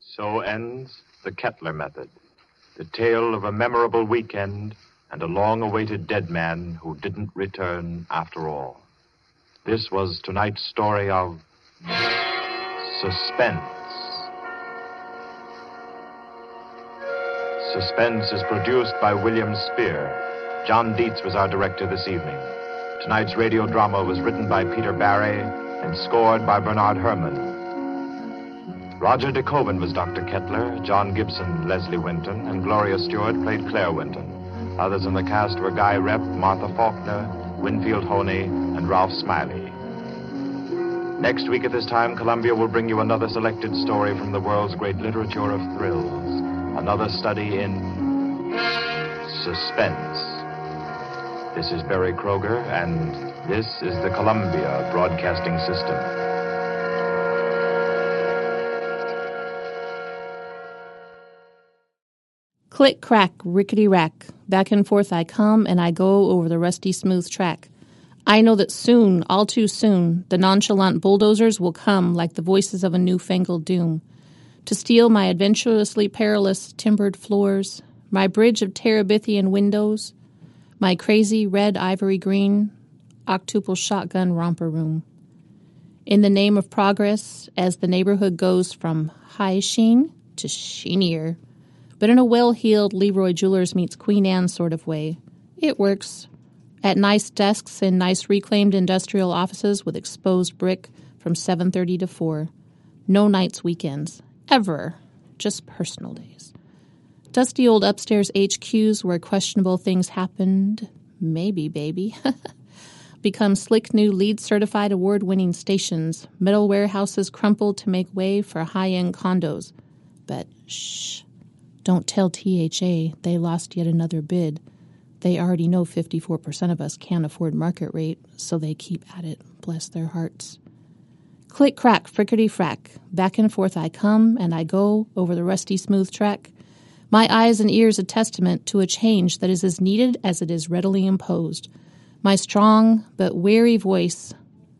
So ends the Kettler method, the tale of a memorable weekend and a long-awaited dead man who didn't return after all. This was tonight's story of suspense. Suspense is produced by William Spear. John Dietz was our director this evening. Tonight's radio drama was written by Peter Barry and scored by Bernard Herrmann. Roger De Koven was Dr. Kettler, John Gibson, Leslie Winton, and Gloria Stewart played Claire Winton. Others in the cast were Guy Repp, Martha Faulkner, Winfield Honey, and Ralph Smiley. Next week at this time, Columbia will bring you another selected story from the world's great literature of thrills. Another study in suspense. This is Barry Kroger, and this is the Columbia Broadcasting System. Click, crack, rickety-rack. Back and forth I come, and I go over the rusty, smooth track. I know that soon, all too soon, the nonchalant bulldozers will come like the voices of a newfangled doom to steal my adventurously perilous timbered floors, my bridge of Terabithian windows, my crazy red ivory green octuple shotgun romper room. In the name of progress, as the neighborhood goes from high sheen to sheenier, but in a well-heeled Leroy Jewelers meets Queen Anne sort of way. It works. At nice desks in nice reclaimed industrial offices with exposed brick from 7:30 to 4. No nights, weekends. Ever. Just personal days. Dusty old upstairs HQs where questionable things happened. Maybe, baby. Become slick new LEED-certified award-winning stations. Metal warehouses crumpled to make way for high-end condos. But shh. Don't tell THA they lost yet another bid. They already know 54% of us can't afford market rate, so they keep at it, bless their hearts. Click, crack, frickety-frack. Back and forth I come, and I go over the rusty, smooth track. My eyes and ears a testament to a change that is as needed as it is readily imposed. My strong but weary voice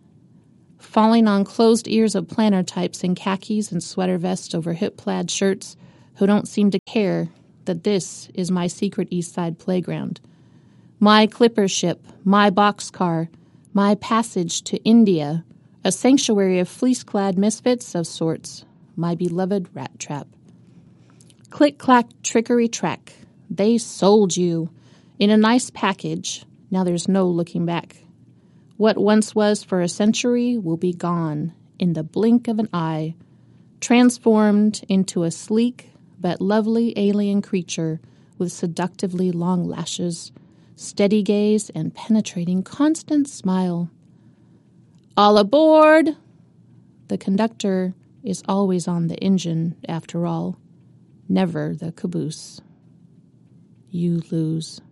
falling on closed ears of planner types in khakis and sweater vests over hip-plaid shirts who don't seem to care that this is my secret East Side playground. My clipper ship, my boxcar, my passage to India, a sanctuary of fleece-clad misfits of sorts, my beloved rat trap. Click-clack, trickery-track. They sold you. In a nice package, now there's no looking back. What once was for a century will be gone in the blink of an eye, transformed into a sleek but lovely alien creature with seductively long lashes, steady gaze, and penetrating constant smile. All aboard! The conductor is always on the engine, after all, never the caboose. You lose.